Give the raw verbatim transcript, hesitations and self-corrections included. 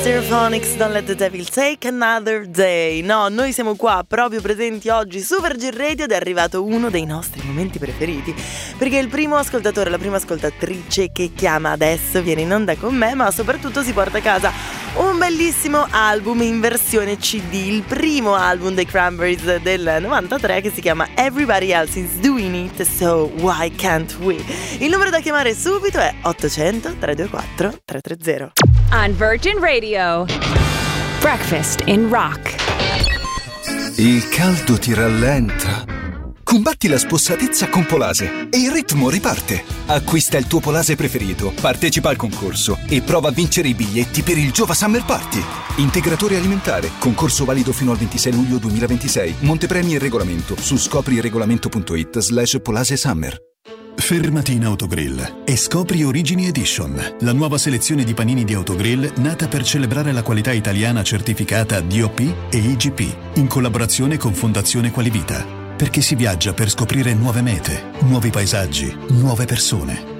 Stereophonics, Don't Let the Devil Take Another Day. No, noi siamo qua proprio presenti oggi su Virgin Radio ed è arrivato uno dei nostri momenti preferiti, perché il primo ascoltatore, la prima ascoltatrice che chiama adesso viene in onda con me, ma soprattutto si porta a casa un bellissimo album in versione C D, il primo album dei Cranberries del novantatré che si chiama Everybody Else Is Doing It, So Why Can't We? Il numero da chiamare subito è ottocento tre due quattro tre tre zero. On Virgin Radio, Breakfast in Rock. Il caldo ti rallenta. Combatti la spossatezza con Polase e il ritmo riparte. Acquista il tuo Polase preferito, partecipa al concorso e prova a vincere i biglietti per il Giova Summer Party. Integratore alimentare, concorso valido fino al ventisei luglio duemilaventisei. Montepremi e regolamento su scopriregolamento.it slash Polase Summer. Fermati in Autogrill e scopri Origini Edition, la nuova selezione di panini di Autogrill nata per celebrare la qualità italiana certificata D O P e I G P, in collaborazione con Fondazione Qualivita. Perché si viaggia per scoprire nuove mete, nuovi paesaggi, nuove persone.